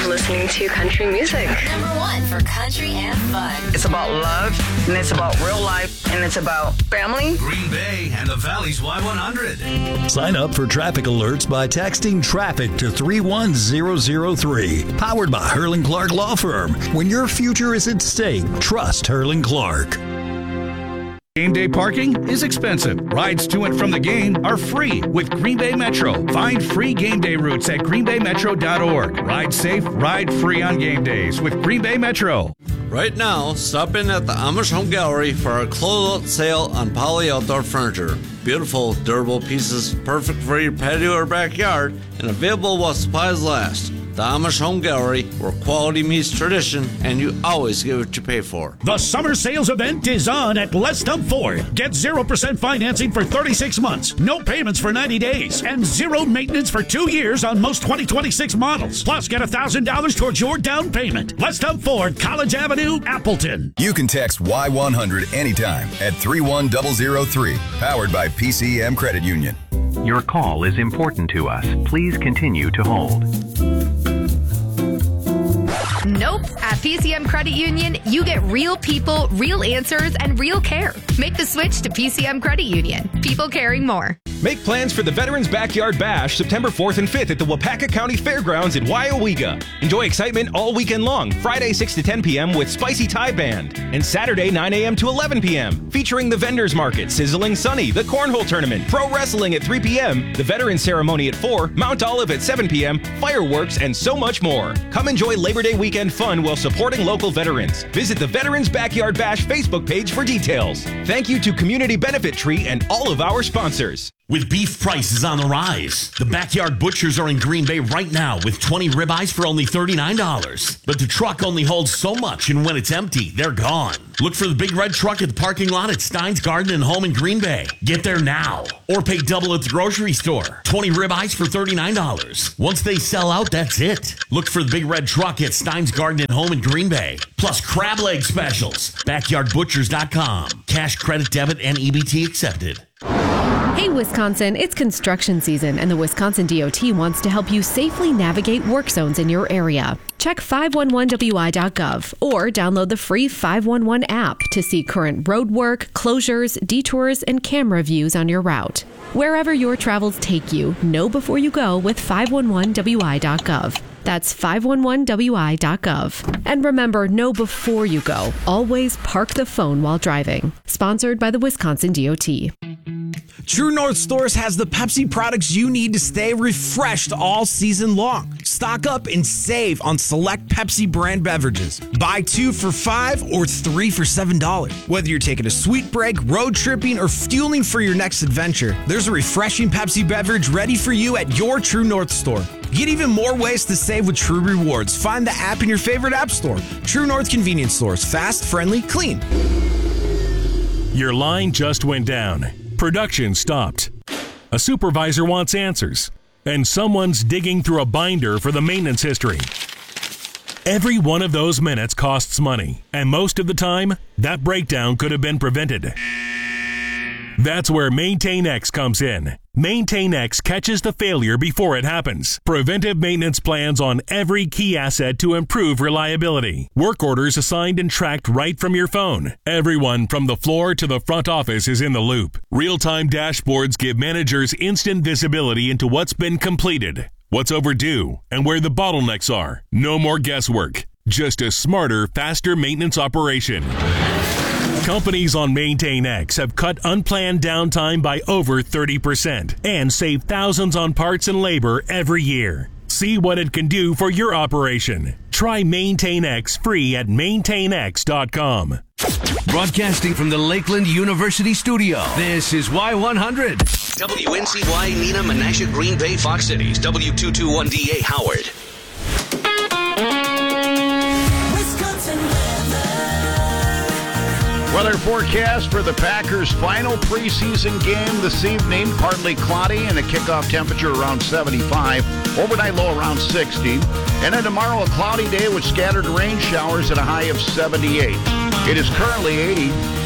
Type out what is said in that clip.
love listening to country music. Number one for country and fun. It's about love, and it's about real life, and it's about family. Green Bay and the Valley's Y100. Sign up for traffic alerts by texting traffic to 31003. Powered by Hurling Clark Law Firm. When your future is at stake, trust Hurling Clark. Game day parking is expensive. Rides to and from the game are free with Green Bay Metro. Find free game day routes at greenbaymetro.org. Ride safe, ride free on game days with Green Bay Metro. Right now, stop in at the Amish Home Gallery for our closeout sale on Poly Outdoor Furniture. Beautiful, durable pieces, perfect for your patio or backyard, and available while supplies last. The Amish Home Gallery, where quality meets tradition, and you always get what you pay for. The summer sales event is on at Les Dump Ford. Get 0% financing for 36 months, no payments for 90 days, and zero maintenance for 2 years on most 2026 models. Plus, get $1,000 towards your down payment. Les Dump Ford, College Avenue, Appleton. You can text Y100 anytime at 31003. Powered by PCM Credit Union. Your call is important to us. Please continue to hold. Nope. At PCM Credit Union, you get real people, real answers, and real care. Make the switch to PCM Credit Union. People caring more. Make plans for the Veterans Backyard Bash September 4th and 5th at the Wapaka County Fairgrounds in Wyowega. Enjoy excitement all weekend long, Friday 6 to 10 p.m. with Spicy Thai Band, and Saturday 9 a.m. to 11 p.m. featuring the Vendors Market, Sizzling Sunny, the Cornhole Tournament, Pro Wrestling at 3 p.m., the Veterans Ceremony at 4, Mount Olive at 7 p.m., fireworks, and so much more. Come enjoy Labor Day weekend fun while supporting local veterans. Visit the Veterans Backyard Bash Facebook page for details. Thank you to Community Benefit Tree and all of our sponsors. With beef prices on the rise, the Backyard Butchers are in Green Bay right now with 20 ribeyes for only $39. But the truck only holds so much, and when it's empty, they're gone. Look for the big red truck at the parking lot at Stein's Garden and Home in Green Bay. Get there now, or pay double at the grocery store. 20 ribeyes for $39. Once they sell out, that's it. Look for the big red truck at Stein's Garden and Home in Green Bay. Plus crab leg specials. BackyardButchers.com. Cash, credit, debit, and EBT accepted. Hey, Wisconsin, it's construction season, and the Wisconsin DOT wants to help you safely navigate work zones in your area. Check 511wi.gov or download the free 511 app to see current road work, closures, detours, and camera views on your route. Wherever your travels take you, know before you go with 511wi.gov. That's 511wi.gov. And remember, know before you go. Always park the phone while driving. Sponsored by the Wisconsin DOT. True North Stores has the Pepsi products you need to stay refreshed all season long. Stock up and save on select Pepsi brand beverages. Buy 2 for $5 or 3 for $7. Whether you're taking a sweet break, road tripping, or fueling for your next adventure, there's a refreshing Pepsi beverage ready for you at your True North store. Get even more ways to save with True Rewards. Find the app in your favorite app store. True North Convenience Stores. Fast, friendly, clean. Your line just went down. Production stopped. A supervisor wants answers, and someone's digging through a binder for the maintenance history. Every one of those minutes costs money, and most of the time, that breakdown could have been prevented. That's where MaintainX comes in. MaintainX catches the failure before it happens. Preventive maintenance plans on every key asset to improve reliability. Work orders assigned and tracked right from your phone. Everyone from the floor to the front office is in the loop. Real-time dashboards give managers instant visibility into what's been completed, what's overdue, and where the bottlenecks are. No more guesswork. Just a smarter, faster maintenance operation. Companies on MaintainX have cut unplanned downtime by over 30% and save thousands on parts and labor every year. See what it can do for your operation. Try MaintainX free at maintainx.com. Broadcasting from the Lakeland University studio, this is Y100. WNCY, Nina, Menasha, Green Bay, Fox Cities, W221DA, Howard. Weather forecast for the Packers' final preseason game this evening. Partly cloudy and a kickoff temperature around 75. Overnight low around 60. And then tomorrow a cloudy day with scattered rain showers at a high of 78. It is currently 80.